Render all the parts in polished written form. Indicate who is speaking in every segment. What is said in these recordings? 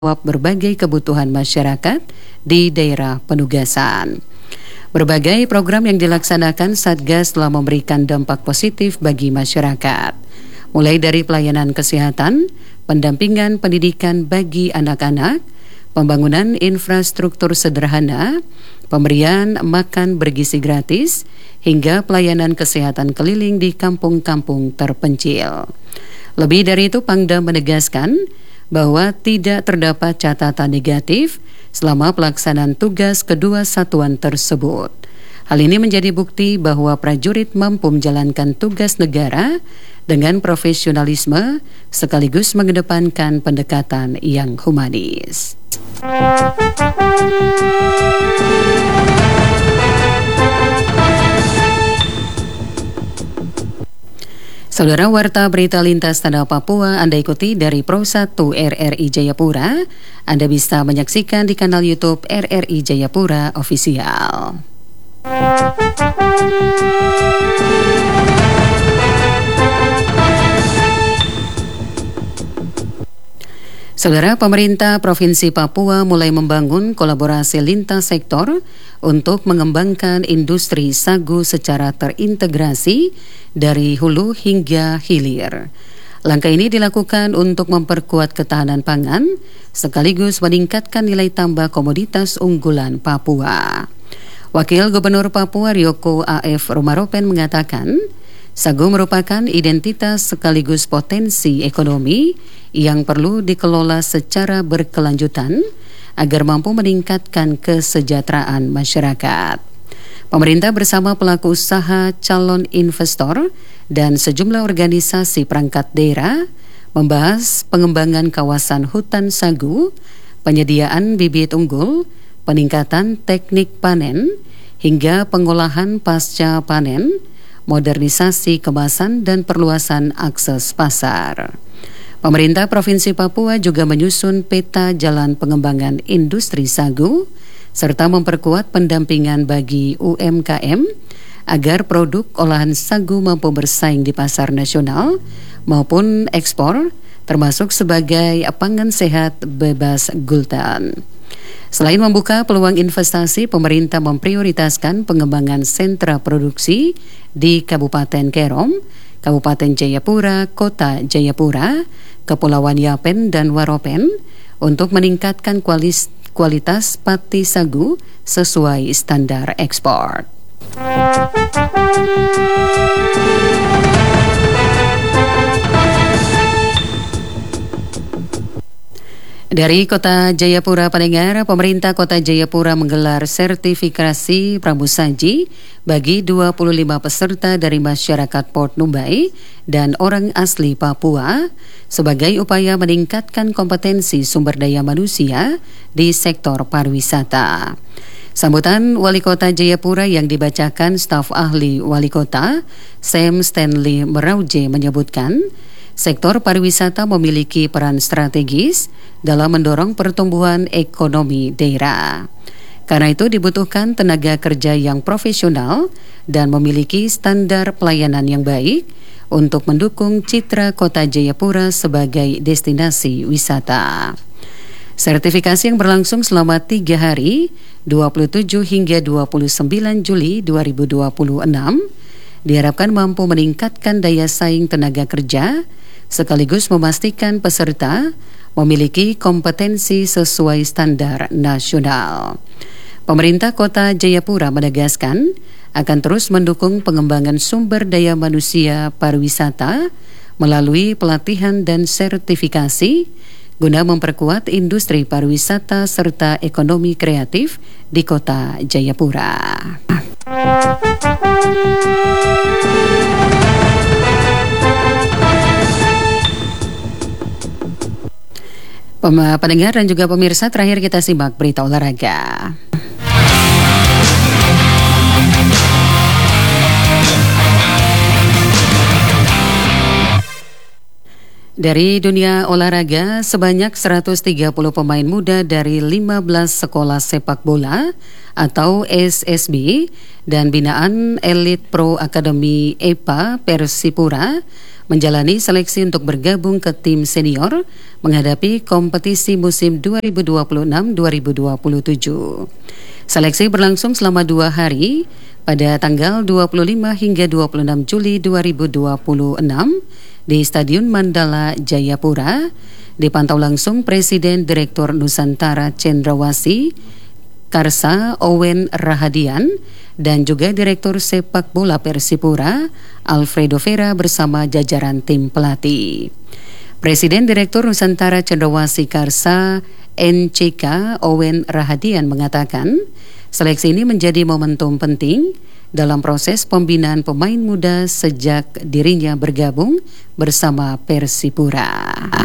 Speaker 1: menjawab berbagai kebutuhan masyarakat di daerah penugasan. Berbagai program yang dilaksanakan Satgas telah memberikan dampak positif bagi masyarakat, mulai dari pelayanan kesehatan, pendampingan pendidikan bagi anak-anak, pembangunan infrastruktur sederhana, pemberian makan bergizi gratis, hingga pelayanan kesehatan keliling di kampung-kampung terpencil. Lebih dari itu, Pangdam menegaskan bahwa tidak terdapat catatan negatif selama pelaksanaan tugas kedua satuan tersebut. Hal ini menjadi bukti bahwa prajurit mampu menjalankan tugas negara dengan profesionalisme sekaligus mengedepankan pendekatan yang humanis. Saudara, warta berita lintas tanah Papua Anda ikuti dari Pro 1 RRI Jayapura. Anda bisa menyaksikan di kanal YouTube RRI Jayapura Official. Saudara, pemerintah Provinsi Papua mulai membangun kolaborasi lintas sektor untuk mengembangkan industri sagu secara terintegrasi dari hulu hingga hilir. Langkah ini dilakukan untuk memperkuat ketahanan pangan sekaligus meningkatkan nilai tambah komoditas unggulan Papua. Wakil Gubernur Papua Ryoko A.F. Rumaropen mengatakan, sagu merupakan identitas sekaligus potensi ekonomi yang perlu dikelola secara berkelanjutan agar mampu meningkatkan kesejahteraan masyarakat. Pemerintah bersama pelaku usaha, calon investor, dan sejumlah organisasi perangkat daerah membahas pengembangan kawasan hutan sagu, penyediaan bibit unggul, peningkatan teknik panen, hingga pengolahan pasca panen, modernisasi kemasan dan perluasan akses pasar. Pemerintah Provinsi Papua juga menyusun peta jalan pengembangan industri sagu serta memperkuat pendampingan bagi UMKM agar produk olahan sagu mampu bersaing di pasar nasional maupun ekspor, termasuk sebagai pangan sehat bebas gluten. Selain membuka peluang investasi, pemerintah memprioritaskan pengembangan sentra produksi di Kabupaten Kerom, Kabupaten Jayapura, Kota Jayapura, Kepulauan Yapen, dan Waropen untuk meningkatkan kualitas pati sagu sesuai standar ekspor. Dari Kota Jayapura, pendengar, pemerintah Kota Jayapura menggelar sertifikasi pramusaji bagi 25 peserta dari masyarakat Port Numbai dan orang asli Papua sebagai upaya meningkatkan kompetensi sumber daya manusia di sektor pariwisata. Sambutan Wali Kota Jayapura yang dibacakan staf ahli Wali Kota, Sam Stanley Merauje, menyebutkan sektor pariwisata memiliki peran strategis dalam mendorong pertumbuhan ekonomi daerah. Karena itu dibutuhkan tenaga kerja yang profesional dan memiliki standar pelayanan yang baik untuk mendukung citra Kota Jayapura sebagai destinasi wisata. Sertifikasi yang berlangsung selama 3 hari, 27 hingga 29 Juli 2026, diharapkan mampu meningkatkan daya saing tenaga kerja sekaligus memastikan peserta memiliki kompetensi sesuai standar nasional. Pemerintah Kota Jayapura menegaskan akan terus mendukung pengembangan sumber daya manusia pariwisata melalui pelatihan dan sertifikasi guna memperkuat industri pariwisata serta ekonomi kreatif di Kota Jayapura. Pendengar dan juga pemirsa, terakhir kita simak berita olahraga. Dari dunia olahraga, sebanyak 130 pemain muda dari 15 sekolah sepak bola atau SSB dan binaan Elite Pro Academy EPA Persipura menjalani seleksi untuk bergabung ke tim senior menghadapi kompetisi musim 2026-2027. Seleksi berlangsung selama 2 hari pada tanggal 25 hingga 26 Juli 2026 di Stadion Mandala Jayapura. Dipantau langsung Presiden Direktur Nusantara Cendrawasih Karsa Owen Rahadian dan juga Direktur Sepak Bola Persipura Alfredo Vera bersama jajaran tim pelatih. Presiden Direktur Nusantara Cendrawasih Karsa NCK Owen Rahadian mengatakan, seleksi ini menjadi momentum penting dalam proses pembinaan pemain muda sejak dirinya bergabung bersama Persipura.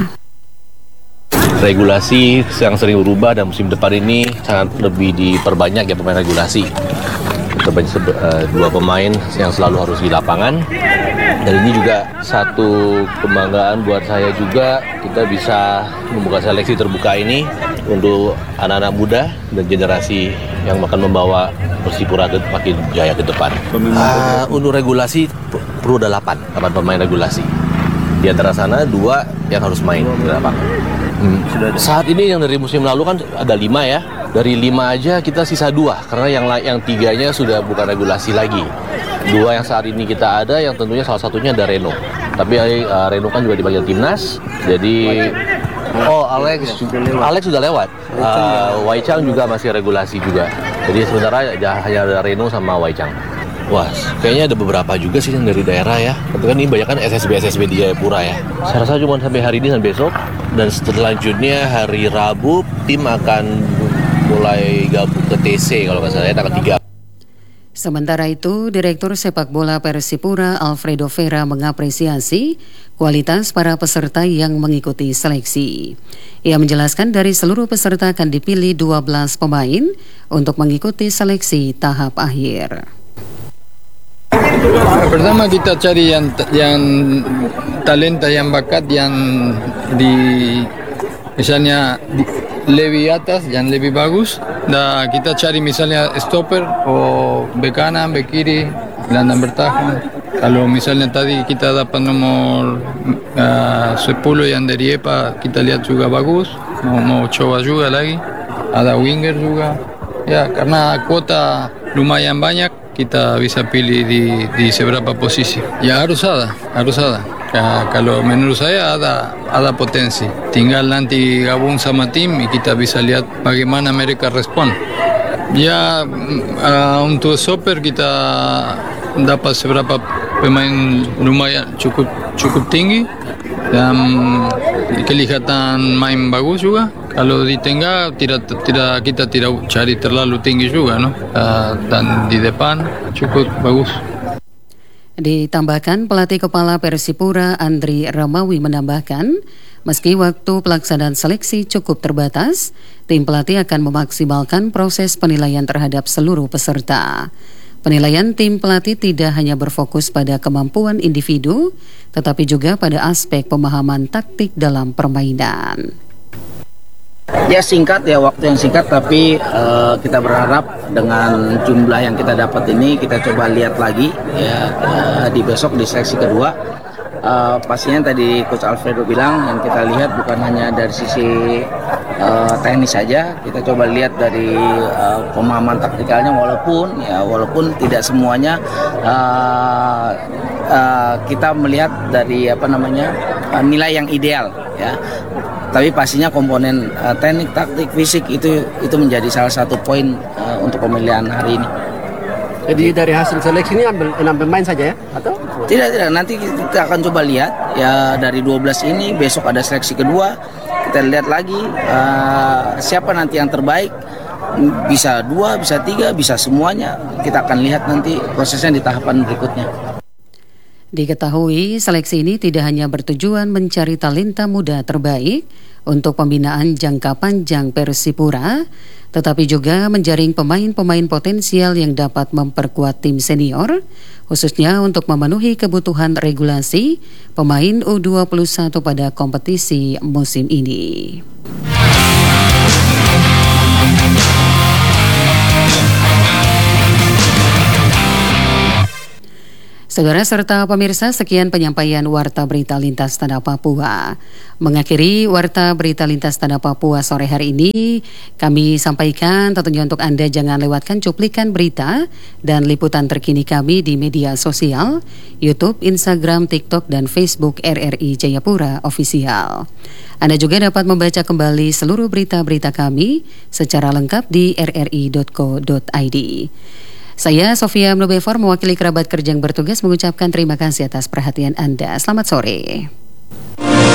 Speaker 2: Regulasi yang sering berubah dan musim depan ini sangat lebih diperbanyak ya pemain regulasi. Dua pemain yang selalu harus di lapangan. Dan ini juga satu kebanggaan buat saya juga, kita bisa membuka seleksi terbuka ini untuk anak-anak muda dan generasi yang akan membawa Persipura makin jaya ke depan. Untuk regulasi perlu ada 8 pemain regulasi. Di antara sana 2 yang harus main di lapangan. Saat ini yang dari musim lalu kan ada 5 ya. Dari 5 aja kita sisa 2 karena yang 3-nya sudah bukan regulasi lagi. 2 yang saat ini kita ada yang tentunya salah satunya ada Reno. Tapi Reno kan juga di bagian timnas. Jadi Alex sudah lewat. Wai Chang juga masih regulasi juga. Jadi sementara hanya ada Reno sama Wai Chang. Wah, kayaknya ada beberapa juga sih yang dari daerah ya. Tapi kan ini banyak kan SSB di Jayapura ya. Saya rasa cuma sampai hari ini dan besok. Dan selanjutnya hari Rabu tim akan mulai gabung ke TC kalau nggak salah ya, tanggal 3.
Speaker 1: Sementara itu, Direktur Sepak Bola Persipura Alfredo Vera mengapresiasi kualitas para peserta yang mengikuti seleksi. Ia menjelaskan dari seluruh peserta akan dipilih 12 pemain untuk mengikuti seleksi tahap akhir.
Speaker 3: Pertama kita cari yang talenta, yang bakat, yang misalnya lebih atas, yang lebih bagus. Dan kita cari misalnya stopper o bek kanan, bek kiri, gelandang bertahan. Kalau misalnya tadi kita dapat nomor 10 yang dari EPA, kita lihat juga bagus. Mau coba juga lagi. Ada winger juga. Ya, karena kuota lumayan banyak, kita bisa pilih di seberapa posisi. Ya harus ada. Ya, kalau menurut saya ada potensi. Tinggal nanti gabung sama tim y kita bisa lihat bagaimana mereka respon. Ya untuk stopper kita dapat seberapa pemain lumayan cukup tinggi dan kelihatan main bagus juga. Kalau di tengah kita tidak cari terlalu tinggi juga, no? Dan di depan cukup bagus.
Speaker 1: Ditambahkan pelatih kepala Persipura Andri Ramawi menambahkan, meski waktu pelaksanaan seleksi cukup terbatas, tim pelatih akan memaksimalkan proses penilaian terhadap seluruh peserta. Penilaian tim pelatih tidak hanya berfokus pada kemampuan individu, tetapi juga pada aspek pemahaman taktik dalam permainan.
Speaker 4: Ya singkat ya, waktu yang singkat, tapi kita berharap dengan jumlah yang kita dapat ini kita coba lihat lagi ya di besok di seleksi kedua. Pastinya tadi Coach Alfredo bilang yang kita lihat bukan hanya dari sisi teknis saja, kita coba lihat dari pemahaman taktikalnya, walaupun tidak semuanya kita melihat dari nilai yang ideal ya. Tapi pastinya komponen teknik, taktik, fisik itu menjadi salah satu poin untuk pemilihan hari ini.
Speaker 5: Jadi dari hasil seleksi ini ambil 6 pemain saja ya? Atau?
Speaker 4: Tidak. Nanti kita akan coba lihat ya dari 12 ini, besok ada seleksi kedua. Kita lihat lagi siapa nanti yang terbaik. Bisa 2, bisa 3, bisa semuanya. Kita akan lihat nanti prosesnya di tahapan berikutnya.
Speaker 1: Diketahui seleksi ini tidak hanya bertujuan mencari talenta muda terbaik untuk pembinaan jangka panjang Persipura, tetapi juga menjaring pemain-pemain potensial yang dapat memperkuat tim senior, khususnya untuk memenuhi kebutuhan regulasi pemain U21 pada kompetisi musim ini. Saudara serta pemirsa, sekian penyampaian Warta Berita Lintas Tanah Papua. Mengakhiri Warta Berita Lintas Tanah Papua sore hari ini, kami sampaikan tentunya untuk Anda jangan lewatkan cuplikan berita dan liputan terkini kami di media sosial, YouTube, Instagram, TikTok, dan Facebook RRI Jayapura Official. Anda juga dapat membaca kembali seluruh berita-berita kami secara lengkap di rri.co.id. Saya Sofia Mnubefor mewakili kerabat kerja yang bertugas mengucapkan terima kasih atas perhatian Anda. Selamat sore.